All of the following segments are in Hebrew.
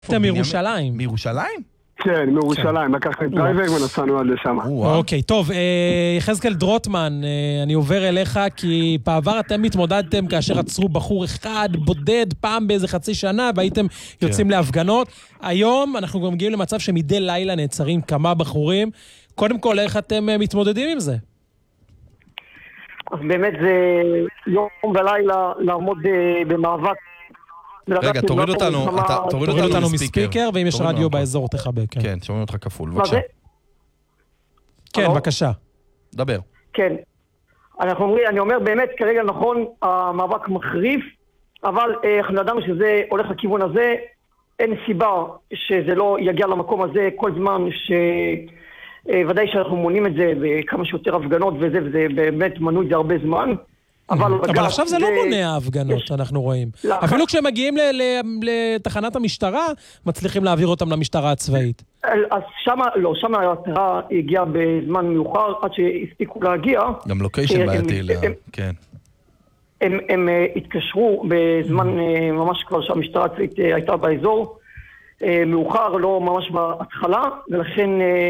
אתם מירושלים. מירושלים? כן, מירושלים, לקחנו את דרייבר ונסענו עד לשם. אוקיי, טוב, יחזקאל דרוטמן, אני עובר אליך, כי בעבר אתם התמודדתם כאשר עצרו בחור אחד בודד פעם באיזה חצי שנה, והייתם יוצאים להפגנות. היום אנחנו גם מגיעים למצב שמדי לילה נעצרים כמה בחורים. קודם כל, איך אתם מתמודדים עם זה? אז באמת זה יום ולילה לעמוד במאבק. רגע, תוריד אותנו מספיקר, ואם יש רדיו באזור תחבק. כן, שומעים אותך כפול, בבקשה. כן, בבקשה. דבר. כן. אני אומר באמת, כרגע נכון, המאבק מחריף, אבל אנחנו ידענו שזה הולך לכיוון הזה, אין סיבה שזה לא יגיע למקום הזה כל זמן ודאי שאנחנו מונים את זה, וכמה שיותר הפגנות וזה באמת מנוי זה הרבה זמן. אבל עכשיו זה לא מונע הפגנות, אנחנו רואים. אפילו כשהם מגיעים לתחנת המשטרה, מצליחים להעביר אותם למשטרה הצבאית. אז שם המשטרה הגיעה בזמן מאוחר, עד שהספיקו להגיע. גם לוקיישן בעייתי, כן. הם התקשרו בזמן ממש כבר שהמשטרה הצבאית הייתה באזור. מאוחר, לא ממש בהתחלה, ולכן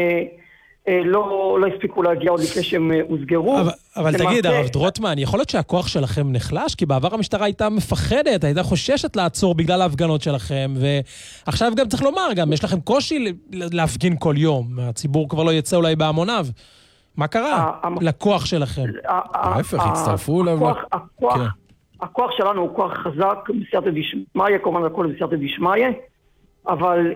לא הספיקו להגיע עוד לפני שהם הוסגרו. אבל תגיד, הרב דרוטמן, יכול להיות שהכוח שלכם נחלש? כי בעבר המשטרה הייתה מפחדת, הייתה חוששת לעצור בגלל ההפגנות שלכם, ועכשיו גם צריך לומר, גם יש לכם קושי להפגין כל יום, הציבור כבר לא יצא אולי בהמוניו. מה קרה לכוח שלכם? ההפך, הצטרפו אליו. הכוח שלנו הוא כוח חזק, בסייעתא דשמיא, כמובן הכל בסייעתא דשמיא, אבל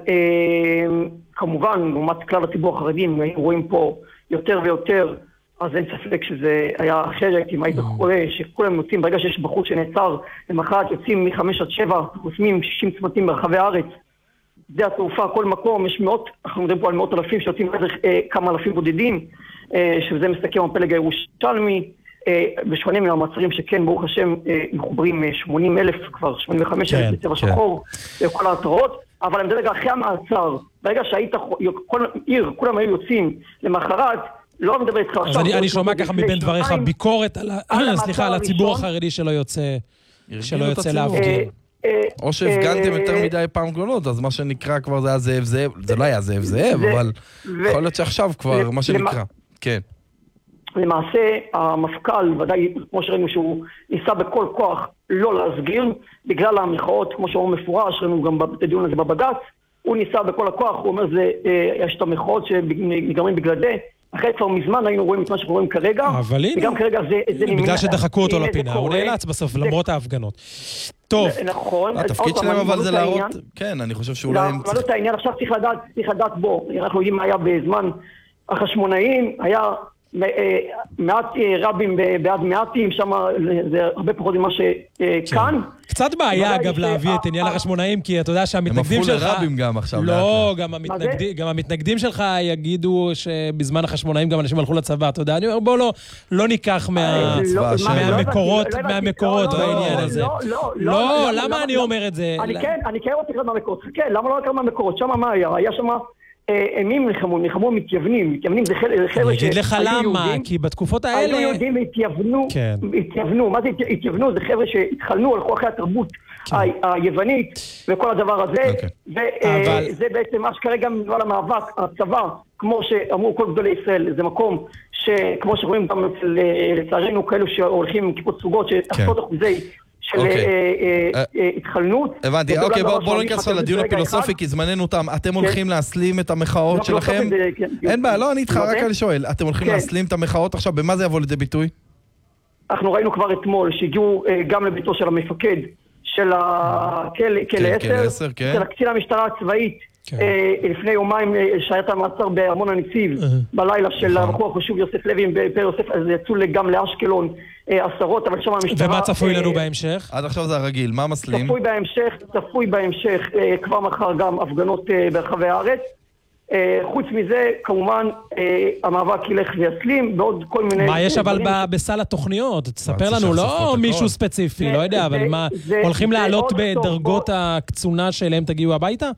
כמובן, לעומת כלל הציבור החרדים, רואים פה יותר ויותר, אז אין ספק שזה היה אחרת, אם היית קורא שכולם יוצאים, ברגע שיש בחור שנעצר, למחרת יוצאים מ-5 עד 7, חוסמים 60 צמתים ברחבי הארץ, זה התעופה, כל מקום, יש מאות, אנחנו מדברים פה על מאות אלפים שיוצאים כמה אלפים בודדים, שזה מסתכם הפלג הירושלמי, בשונה מהמעצרים שכן, ברוך השם, מחוברים 80,000 כבר, 85,000 בצבע שחור, כל ההתראות, אבל הם דרגע אחרי המעצר, ברגע שהיית, כל עיר, כולם היו יוצאים למחרת, לא מדבר איתך עכשיו. אז אני שומע ככה מבין דבריך ביקורת על הציבור החרדי שלא יוצא להפגין. או שהפגנתם יותר מדי פעם גדולות, אז מה שנקרא כבר זה היה זאב זאב, זה לא היה זאב זאב, אבל יכול להיות שעכשיו כבר מה שנקרא. כן. למעשה, המפכ"ל, ודאי, כמו שראינו שהוא ניסה בכל כוח לא להסגיר, בגלל המחאות, כמו שהוא מפורש, ראינו גם בדיון הזה בבג"ץ, הוא ניסה בכל הכוח, הוא אומר, יש את המחאות שנגרמים בגלל זה, אחרי כבר מזמן היינו רואים את מה שאנחנו רואים כרגע, וגם כרגע זה נמנע. בגלל שדחקו אותו לפינה, הוא נאלץ בסוף, למרות ההפגנות. טוב. נכון. התפקיד שלהם אבל זה להראות, כן, אני חושב שאולי... לא את העניין, עכשיו צריך לדעת בו, אנחנו יודעים מה היה בזמן החשמונאים, היה מעט רבים בעד מעטים, שם זה הרבה פחות ממה שכאן. קצת בעיה אגב להביא את עניין החשמונאים, כי אתה יודע שהמתנגדים שלך... הם הפכו לרבים גם עכשיו. לא, גם המתנגדים שלך יגידו שבזמן החשמונאים גם אנשים הלכו לצבא, אתה יודע, אני אומר בוא לא ניקח מהמקורות בעניין הזה. לא, למה אני אומר את זה? אני כן רוצה לקרוא מהמקורות, כן, למה לא לקרוא מהמקורות? שם מה היה? היה שם... אימים נלחמו מתייוונים זה חבר'ה אני אגיד לך למה, כי בתקופות האלה... היו יהודים והתייוונו, מה זה התייוונו? זה חבר'ה שהתחלנו, הלכו אחרי התרבות היוונית וכל הדבר הזה, וזה בעצם מה שכרגע מדבר למאבק, הצבא, כמו שאמרו כל גדולי ישראל, זה מקום שכמו שרואים גם לצערנו כאלו שהולכים עם כיפות סוגות, שעשרות אחוזי של התחלנות. הבנתי, אוקיי, בואו נכנס לדיון הפילוסופי, כי זמננו תם. אתם הולכים להסלים את המחאות שלכם? אין בעיה, לא, אני איתך, רק אני שואל. אתם הולכים להסלים את המחאות עכשיו, במה זה יבוא לידי ביטוי? אנחנו ראינו כבר אתמול שהגיעו גם לביתו של המפקד של כלא 10, של הקצין המשטרה הצבאית, לפני יומיים שהיה את המעצר בארמון הנציב, בלילה של הבחור החשוב יוסף לוי בפאר יוסף, אז יצאו גם לאשקלון עשרות, אבל שם המשטרה... ומה צפוי לנו בהמשך? עד עכשיו זה הרגיל, מה מסלים? צפוי בהמשך, כבר מחר גם הפגנות ברחבי הארץ. חוץ מזה, כמובן, המאבק ילך ויסלים, בעוד כל מיני... מה יש אבל בסל התוכניות? תספר לנו, לא מישהו ספציפי, לא יודע, אבל מה, הולכים לעלות בדרגות הקצונה שאליהם תגיעו הביתה?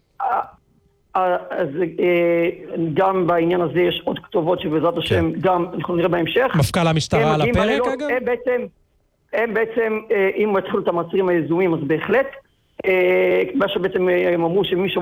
אז גם בעניין הזה יש עוד כתובות שבעזרת השם גם אנחנו נראה בהמשך. מפכ"ל המשטרה על הפרק אגב? הם בעצם, אם יתחילו את המעצרים היזומים אז בהחלט, מה שבעצם הם אמרו שמי